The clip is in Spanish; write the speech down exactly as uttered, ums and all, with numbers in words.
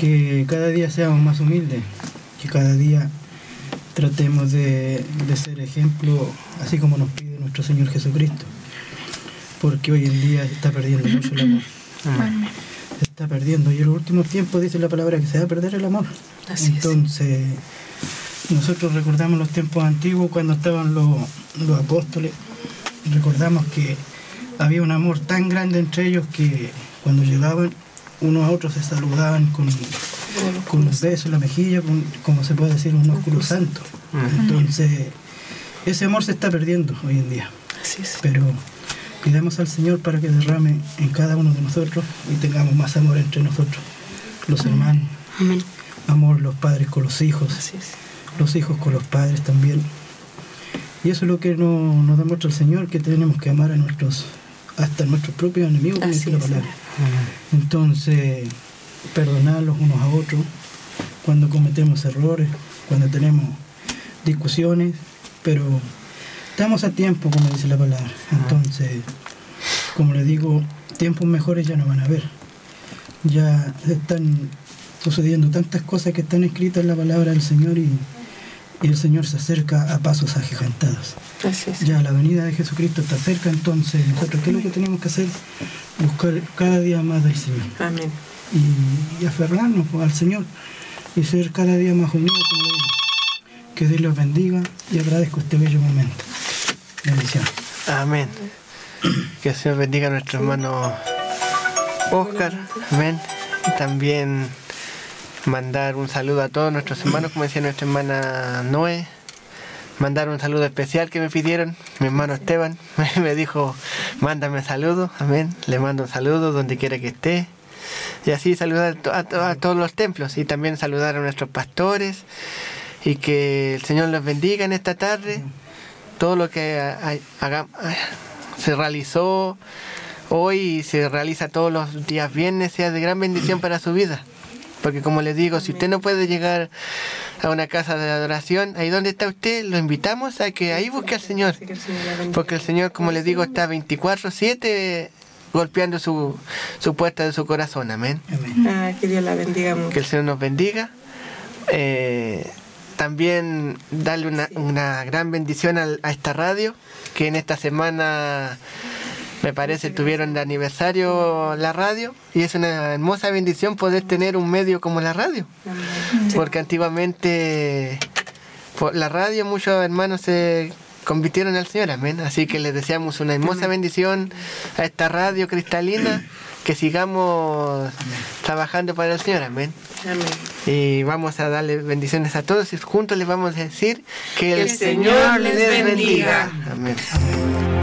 que cada día seamos más humildes, que cada día tratemos de, de ser ejemplo, así como nos pide nuestro Señor Jesucristo, porque hoy en día se está perdiendo mucho el amor. Amén. Se está perdiendo, y en los últimos tiempos dice la palabra que se va a perder el amor. Así Entonces, es. nosotros recordamos los tiempos antiguos cuando estaban los, los apóstoles, recordamos que había un amor tan grande entre ellos que cuando llegaban unos a otros se saludaban con, con un beso en la mejilla, con, como se puede decir, un ósculo santo. Entonces, ese amor se está perdiendo hoy en día. Así es. Pero pidamos al Señor para que derrame en cada uno de nosotros y tengamos más amor entre nosotros, los Amén. hermanos. Amén. Amor los padres con los hijos, Así es. los hijos con los padres también. Y eso es lo que nos, nos demuestra el Señor, que tenemos que amar a nuestros, hasta a nuestros propios enemigos, como dice la palabra. Entonces, perdonarlos unos a otros cuando cometemos errores, cuando tenemos discusiones, pero estamos a tiempo, como dice la palabra. Entonces, como les digo, tiempos mejores ya no van a haber. Ya están sucediendo tantas cosas que están escritas en la palabra del Señor, y, y el Señor se acerca a pasos agigantados. Así es. Ya la venida de Jesucristo está cerca, entonces nosotros, ¿qué es lo que tenemos que hacer? Buscar cada día más del Señor. Amén. Y, y aferrarnos pues, al Señor y ser cada día más unidos, como le digo. Que Dios los bendiga y agradezco este bello momento. Bendición. Amén. Que el Señor bendiga a nuestro hermano Oscar. Amén. Y también mandar un saludo a todos nuestros hermanos, como decía nuestra hermana Noé. Mandar un saludo especial que me pidieron. Mi hermano Esteban me dijo, mándame saludos. Amén. Le mando un saludo donde quiera que esté. Y así saludar a, a, a todos los templos. Y también saludar a nuestros pastores. Y que el Señor los bendiga en esta tarde. Todo lo que haga, se realizó hoy y se realiza todos los días viernes sea de gran bendición para su vida. Porque como les digo, si usted no puede llegar a una casa de adoración, ahí donde está usted, lo invitamos a que ahí busque al Señor. Porque el Señor, como les digo, está veinticuatro siete golpeando su, su puerta de su corazón. Amén. Amén. Ah, que Dios la bendiga mucho. Que el Señor nos bendiga. Eh, también darle una, una gran bendición a, a esta radio, que en esta semana me parece tuvieron de aniversario la radio, y es una hermosa bendición poder tener un medio como la radio. Porque antiguamente por la radio muchos hermanos se convirtieron al Señor. Amén. Así que les deseamos una hermosa bendición a esta radio cristalina, que sigamos trabajando para el Señor. Amén. Amén. Y vamos a darle bendiciones a todos y juntos les vamos a decir que el, el Señor les bendiga. Amén.